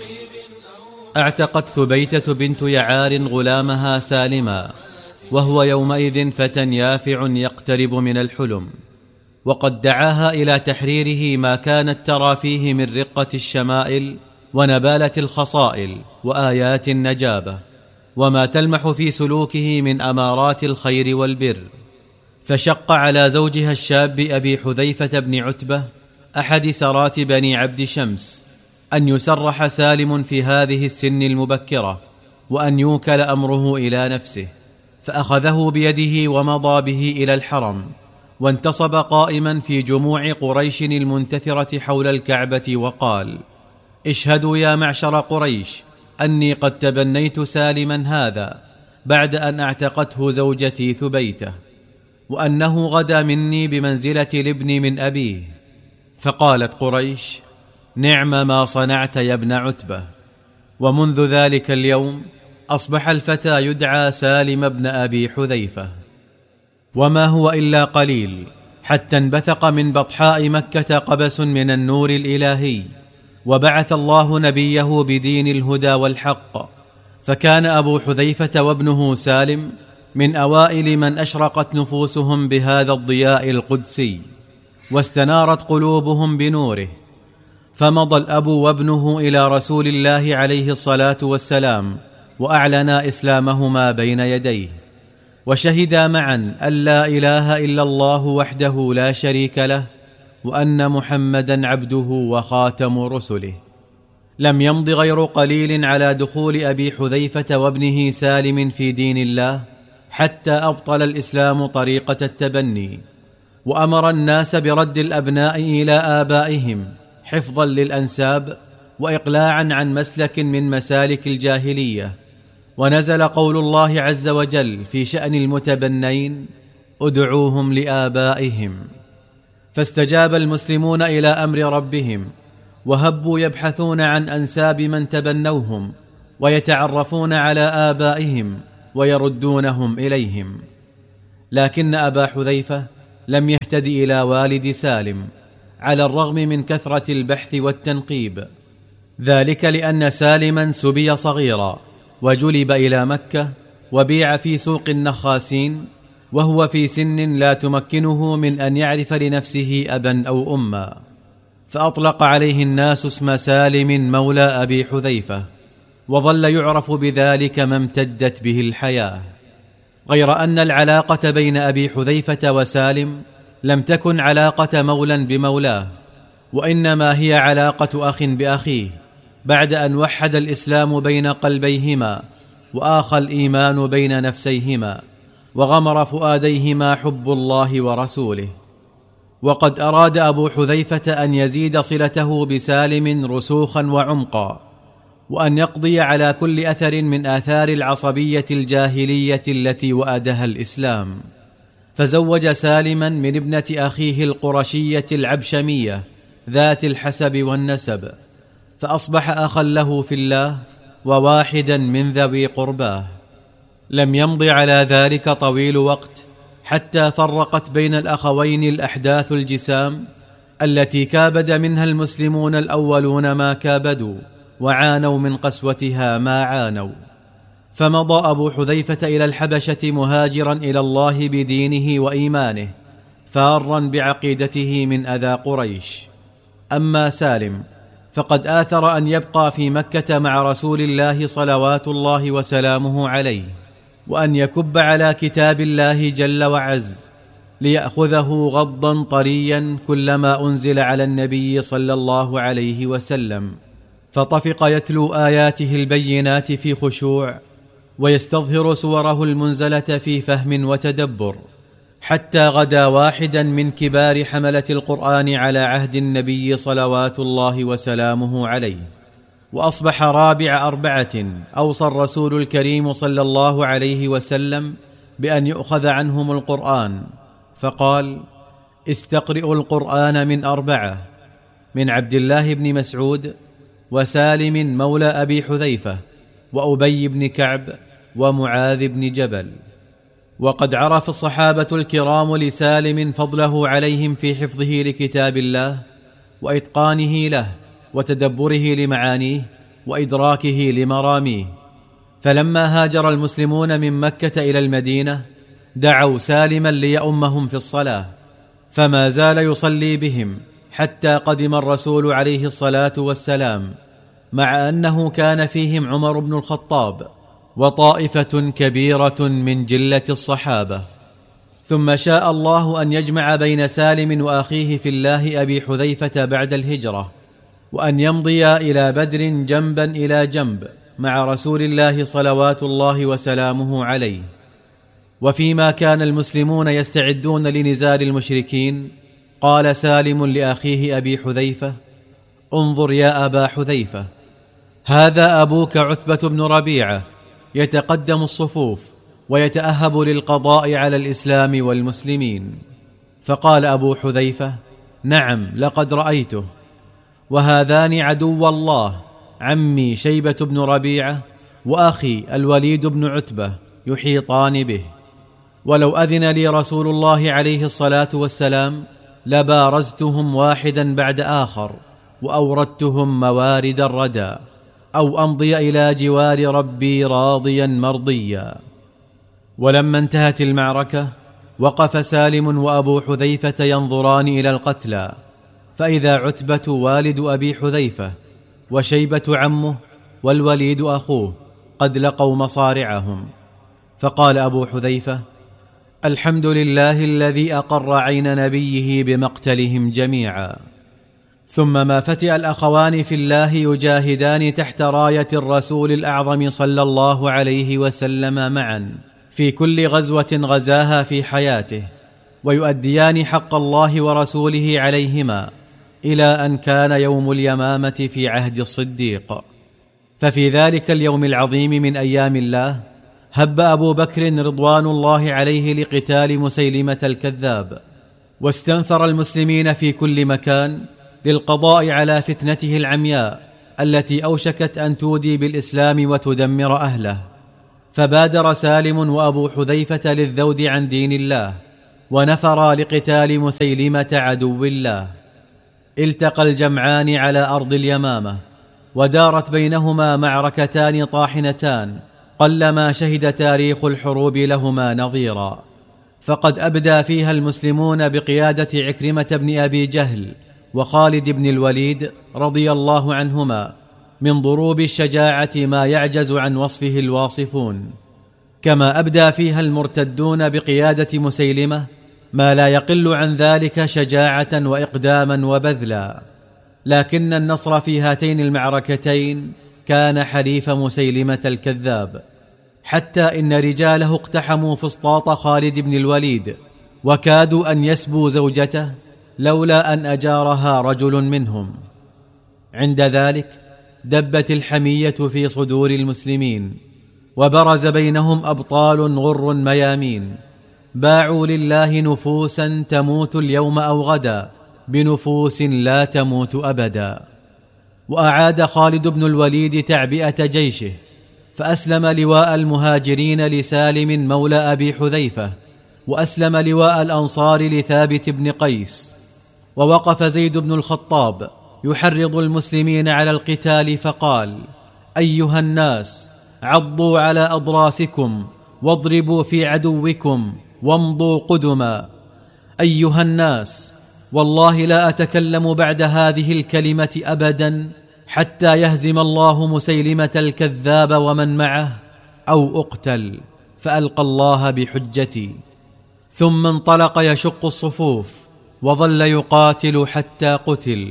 اعتقت ثبيتة بنت يعار غلامها سالما، وهو يومئذ فتى يافع يقترب من الحلم، وقد دعاها إلى تحريره ما كانت ترى فيه من رقة الشمائل ونبالة الخصائل وآيات النجابة، وما تلمح في سلوكه من أمارات الخير والبر. فشق على زوجها الشاب أبي حذيفة بن عتبة أحد سرات بني عبد شمس أن يسرح سالم في هذه السن المبكرة، وأن يوكل أمره إلى نفسه، فأخذه بيده ومضى به إلى الحرم، وانتصب قائما في جموع قريش المنتثرة حول الكعبة وقال: اشهدوا يا معشر قريش أني قد تبنيت سالما هذا بعد أن اعتقته زوجتي ثبيتة، وأنه غدا مني بمنزلة الابن من أبيه. فقالت قريش: نعم ما صنعت يا ابن عتبة. ومنذ ذلك اليوم أصبح الفتى يدعى سالم بن أبي حذيفة. وما هو إلا قليل حتى انبثق من بطحاء مكة قبس من النور الإلهي، وبعث الله نبيه بدين الهدى والحق، فكان أبو حذيفة وابنه سالم من أوائل من أشرقت نفوسهم بهذا الضياء القدسي، واستنارت قلوبهم بنوره. فمضى الأب وابنه إلى رسول الله عليه الصلاة والسلام، وأعلنا إسلامهما بين يديه، وشهدا معا أن لا إله إلا الله وحده لا شريك له، وأن محمدا عبده وخاتم رسله. لم يمض غير قليل على دخول أبي حذيفة وابنه سالم في دين الله حتى أبطل الإسلام طريقة التبني، وأمر الناس برد الأبناء إلى آبائهم حفظا للأنساب وإقلاعا عن مسلك من مسالك الجاهلية. ونزل قول الله عز وجل في شأن المتبنين: ادعوهم لآبائهم. فاستجاب المسلمون إلى أمر ربهم، وهبوا يبحثون عن أنساب من تبنوهم، ويتعرفون على آبائهم ويردونهم إليهم. لكن أبا حذيفة لم يهتد إلى والد سالم على الرغم من كثرة البحث والتنقيب، ذلك لأن سالما سبي صغيرا وجلب إلى مكة وبيع في سوق النخاسين، وهو في سن لا تمكنه من أن يعرف لنفسه أبا أو أما، فأطلق عليه الناس اسم سالم مولى أبي حذيفة، وظل يعرف بذلك ما امتدت به الحياة. غير أن العلاقة بين أبي حذيفة وسالم لم تكن علاقة مولى بمولاه، وإنما هي علاقة أخ بأخيه، بعد أن وحد الإسلام بين قلبيهما، وآخى الإيمان بين نفسيهما، وغمر فؤاديهما حب الله ورسوله. وقد أراد أبو حذيفة أن يزيد صلته بسالم رسوخا وعمقا، وأن يقضي على كل أثر من آثار العصبية الجاهلية التي وأدها الإسلام، فزوج سالما من ابنة أخيه القرشية العبشمية ذات الحسب والنسب، فأصبح أخا له في الله وواحدا من ذوي قرباه. لم يمض على ذلك طويل وقت حتى فرقت بين الأخوين الأحداث الجسام التي كابد منها المسلمون الأولون ما كابدوا، وعانوا من قسوتها ما عانوا. فمضى أبو حذيفة إلى الحبشة مهاجرا إلى الله بدينه وإيمانه، فارا بعقيدته من أذى قريش. أما سالم فقد آثر أن يبقى في مكة مع رسول الله صلوات الله وسلامه عليه، وأن يكب على كتاب الله جل وعز، ليأخذه غضا طريا كلما أنزل على النبي صلى الله عليه وسلم، فطفق يتلو آياته البينات في خشوع، ويستظهر صوره المنزلة في فهم وتدبر، حتى غدا واحدا من كبار حملة القرآن على عهد النبي صلوات الله وسلامه عليه، وأصبح رابع 4 أوصى الرسول الكريم صلى الله عليه وسلم بأن يؤخذ عنهم القرآن، فقال: استقرئوا القرآن من 4: من عبد الله بن مسعود، وسالم مولى أبي حذيفة، وأبي بن كعب، ومعاذ بن جبل. وقد عرف الصحابة الكرام لسالم فضله عليهم في حفظه لكتاب الله وإتقانه له وتدبره لمعانيه، وإدراكه لمراميه. فلما هاجر المسلمون من مكة إلى المدينة دعوا سالما ليؤمهم في الصلاة، فما زال يصلي بهم حتى قدم الرسول عليه الصلاة والسلام، مع أنه كان فيهم عمر بن الخطاب وطائفة كبيرة من جلة الصحابة. ثم شاء الله أن يجمع بين سالم وأخيه في الله أبي حذيفة بعد الهجرة، وأن يمضيا إلى بدر جنبا إلى جنب مع رسول الله صلوات الله وسلامه عليه. وفيما كان المسلمون يستعدون لنزال المشركين، قال سالم لأخيه أبي حذيفة: انظر يا أبا حذيفة، هذا أبوك عتبة بن ربيعة يتقدم الصفوف ويتأهب للقضاء على الإسلام والمسلمين. فقال أبو حذيفة: نعم، لقد رأيته، وهذان عدو الله، عمي شيبة بن ربيعة وأخي الوليد بن عتبة يحيطان به، ولو أذن لي رسول الله عليه الصلاة والسلام لبارزتهم واحدا بعد آخر وأوردتهم موارد الردى، أو أمضي إلى جوار ربي راضيا مرضيا. ولما انتهت المعركة وقف سالم وأبو حذيفة ينظران إلى القتلى، فإذا عتبة والد أبي حذيفة وشيبة عمه والوليد أخوه قد لقوا مصارعهم. فقال أبو حذيفة: الحمد لله الذي أقر عين نبيه بمقتلهم جميعا. ثم ما فتئ الأخوان في الله يجاهدان تحت راية الرسول الأعظم صلى الله عليه وسلم معا في كل غزوة غزاها في حياته، ويؤديان حق الله ورسوله عليهما إلى أن كان يوم اليمامة في عهد الصديق. ففي ذلك اليوم العظيم من أيام الله هب أبو بكر رضوان الله عليه لقتال مسيلمة الكذاب، واستنفر المسلمين في كل مكان للقضاء على فتنته العمياء التي أوشكت أن تودي بالإسلام وتدمر أهله. فبادر سالم وأبو حذيفة للذود عن دين الله، ونفرا لقتال مسيلمة عدو الله. التقى الجمعان على أرض اليمامة، ودارت بينهما معركتان طاحنتان قلما شهد تاريخ الحروب لهما نظيرا. فقد أبدى فيها المسلمون بقيادة عكرمة بن أبي جهل وخالد بن الوليد رضي الله عنهما من ضروب الشجاعة ما يعجز عن وصفه الواصفون، كما أبدى فيها المرتدون بقيادة مسيلمة ما لا يقل عن ذلك شجاعة وإقداما وبذلا. لكن النصر في هاتين المعركتين كان حليف مسيلمة الكذاب، حتى إن رجاله اقتحموا فسطاط خالد بن الوليد وكادوا أن يسبوا زوجته لولا أن أجارها رجل منهم. عند ذلك دبت الحمية في صدور المسلمين، وبرز بينهم أبطال غر ميامين باعوا لله نفوسا تموت اليوم أو غدا بنفوس لا تموت أبدا. وأعاد خالد بن الوليد تعبئة جيشه، فأسلم لواء المهاجرين لسالم مولى أبي حذيفة، وأسلم لواء الأنصار لثابت بن قيس. ووقف زيد بن الخطاب يحرض المسلمين على القتال فقال: أيها الناس، عضوا على أضراسكم واضربوا في عدوكم وامضوا قدما. أيها الناس، والله لا أتكلم بعد هذه الكلمة أبدا حتى يهزم الله مسيلمة الكذاب ومن معه أو أقتل، فألقى الله بحجتي. ثم انطلق يشق الصفوف وظل يقاتل حتى قتل.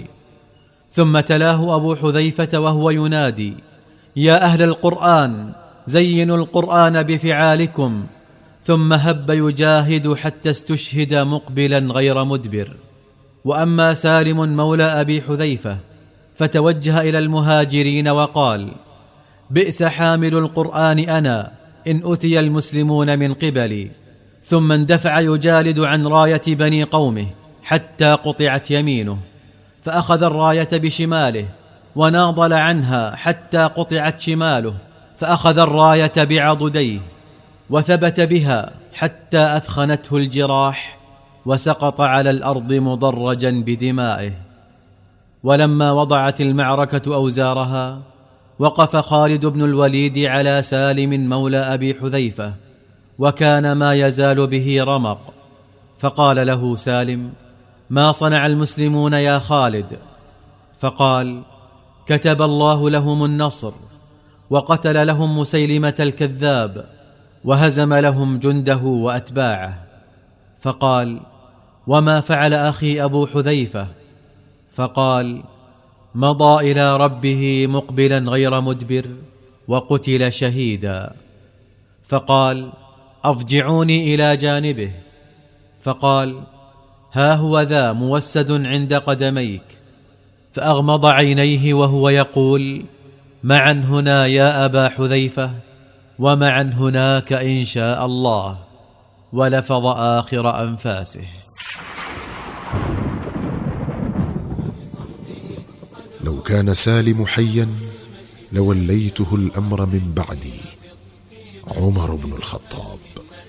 ثم تلاه أبو حذيفة وهو ينادي: يا أهل القرآن، زينوا القرآن بفعالكم. ثم هب يجاهد حتى استشهد مقبلا غير مدبر. وأما سالم مولى أبي حذيفة فتوجه إلى المهاجرين وقال: بئس حامل القرآن أنا إن أتي المسلمون من قبلي. ثم اندفع يجالد عن راية بني قومه حتى قطعت يمينه، فأخذ الراية بشماله وناضل عنها حتى قطعت شماله، فأخذ الراية بعضديه وثبت بها حتى أثخنته الجراح، وسقط على الأرض مضرجا بدمائه. ولما وضعت المعركة أوزارها وقف خالد بن الوليد على سالم مولى أبي حذيفة، وكان ما يزال به رمق، فقال له سالم: ما صنع المسلمون يا خالد؟ فقال: كتب الله لهم النصر، وقتل لهم مسيلمة الكذاب، وهزم لهم جنده وأتباعه. فقال: وما فعل أخي أبو حذيفة؟ فقال: مضى إلى ربه مقبلا غير مدبر، وقتل شهيدا. فقال: أضجعوني إلى جانبه. فقال: ها هو ذا موسد عند قدميك. فأغمض عينيه وهو يقول: معا هنا يا أبا حذيفة، ومعا هناك إن شاء الله، ولفظ آخر أنفاسه. لو كان سالم حيا لوليته الأمر من بعدي. عمر بن الخطاب.